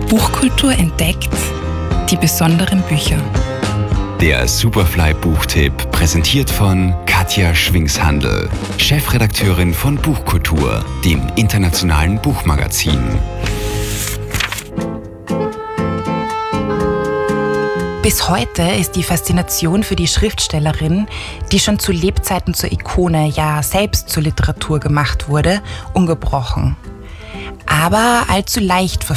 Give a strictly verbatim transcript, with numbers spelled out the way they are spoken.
Buchkultur entdeckt, die besonderen Bücher. Der Superfly-Buchtipp, präsentiert von Katja Schwingshandl, Chefredakteurin von Buchkultur, dem internationalen Buchmagazin. Bis heute ist die Faszination für die Schriftstellerin, die schon zu Lebzeiten zur Ikone, ja selbst zur Literatur gemacht wurde, ungebrochen. Aber allzu leicht